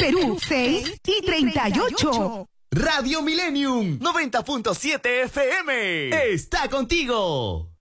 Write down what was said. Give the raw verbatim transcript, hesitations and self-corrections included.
Perú, seis y treinta y ocho. Radio Millennium noventa punto siete F M está contigo.